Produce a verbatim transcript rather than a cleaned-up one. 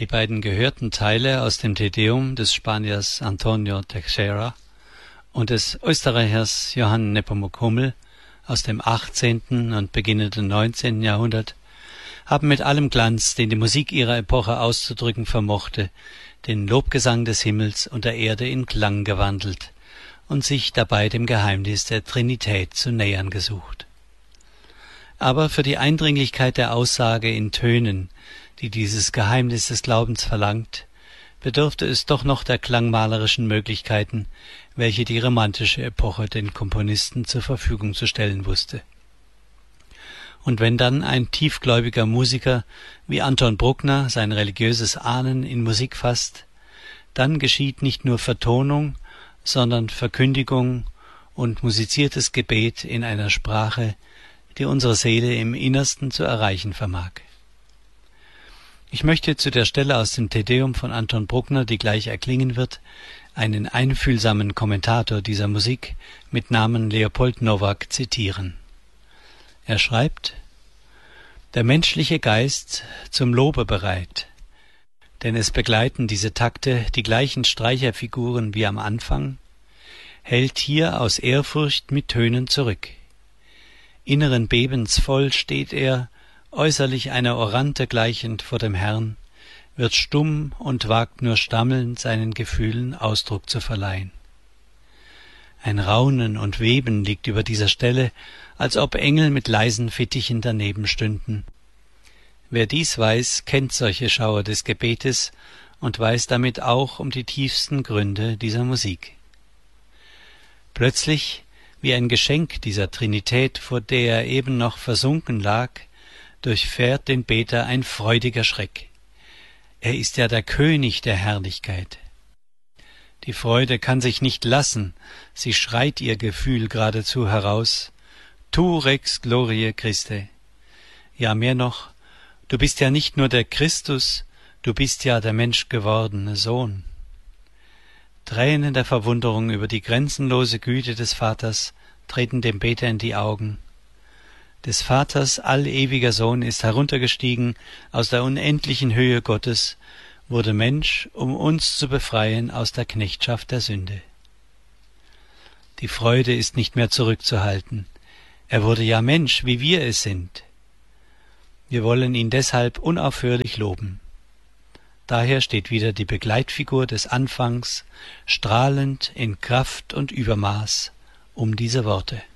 Die beiden gehörten Teile aus dem Te-Deum des Spaniers Antonio Teixeira und des Österreichers Johann Nepomuk Hummel aus dem achtzehnten und beginnenden neunzehnten Jahrhundert haben mit allem Glanz, den die Musik ihrer Epoche auszudrücken vermochte, den Lobgesang des Himmels und der Erde in Klang gewandelt und sich dabei dem Geheimnis der Trinität zu nähern gesucht. Aber für die Eindringlichkeit der Aussage in Tönen, die dieses Geheimnis des Glaubens verlangt, bedurfte es doch noch der klangmalerischen Möglichkeiten, welche die romantische Epoche den Komponisten zur Verfügung zu stellen wusste. Und wenn dann ein tiefgläubiger Musiker wie Anton Bruckner sein religiöses Ahnen in Musik fasst, dann geschieht nicht nur Vertonung, sondern Verkündigung und musiziertes Gebet in einer Sprache, die unsere Seele im Innersten zu erreichen vermag. Ich möchte zu der Stelle aus dem Te-Deum von Anton Bruckner, die gleich erklingen wird, einen einfühlsamen Kommentator dieser Musik mit Namen Leopold Nowak zitieren. Er schreibt: Der menschliche Geist zum Lobe bereit, denn es begleiten diese Takte die gleichen Streicherfiguren wie am Anfang, hält hier aus Ehrfurcht mit Tönen zurück. Inneren Bebens voll steht er, äußerlich einer Orante gleichend vor dem Herrn, wird stumm und wagt nur stammelnd seinen Gefühlen Ausdruck zu verleihen. Ein Raunen und Weben liegt über dieser Stelle, als ob Engel mit leisen Fittichen daneben stünden. Wer dies weiß, kennt solche Schauer des Gebetes und weiß damit auch um die tiefsten Gründe dieser Musik. Plötzlich, wie ein Geschenk dieser Trinität, vor der er eben noch versunken lag, durchfährt den Beter ein freudiger Schreck. Er ist ja der König der Herrlichkeit. Die Freude kann sich nicht lassen, sie schreit ihr Gefühl geradezu heraus. Tu rex gloriae Christe. Ja, mehr noch, du bist ja nicht nur der Christus, du bist ja der menschgewordene Sohn. Tränen der Verwunderung über die grenzenlose Güte des Vaters treten dem Beter in die Augen. Des Vaters allewiger Sohn ist heruntergestiegen aus der unendlichen Höhe Gottes, wurde Mensch, um uns zu befreien aus der Knechtschaft der Sünde. Die Freude ist nicht mehr zurückzuhalten. Er wurde ja Mensch, wie wir es sind. Wir wollen ihn deshalb unaufhörlich loben. Daher steht wieder die Begleitfigur des Anfangs, strahlend in Kraft und Übermaß, um diese Worte.